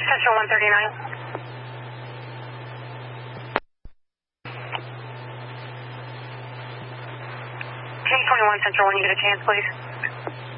Central 139. K21 Central, when you get a chance, please.